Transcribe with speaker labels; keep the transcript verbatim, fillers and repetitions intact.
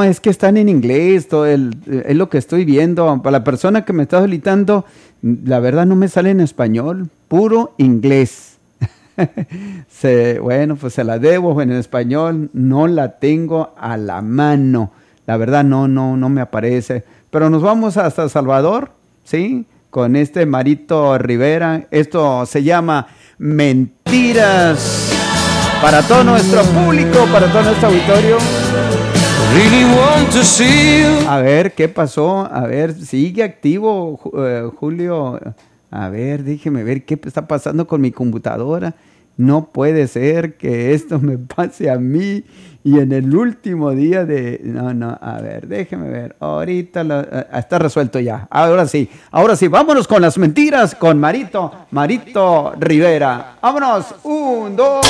Speaker 1: No, es que están en inglés, todo el, es lo que estoy viendo. Para la persona que me está solicitando, la verdad no me sale en español, puro inglés. se, bueno, pues se la debo en español, no la tengo a la mano. La verdad no, no, no me aparece. Pero nos vamos hasta Salvador, ¿sí? Con este Marito Rivera. Esto se llama Mentiras. Para todo nuestro público, para todo nuestro auditorio.
Speaker 2: Really want to see you.
Speaker 1: A ver, ¿qué pasó? A ver, sigue activo, uh, Julio. A ver, déjeme ver qué está pasando con mi computadora. No puede ser que esto me pase a mí y en el último día de... No, no, a ver, déjeme ver. Ahorita lo... está resuelto ya. Ahora sí, ahora sí. Vámonos con las mentiras con Marito, Marito Rivera. Vámonos. Un, dos...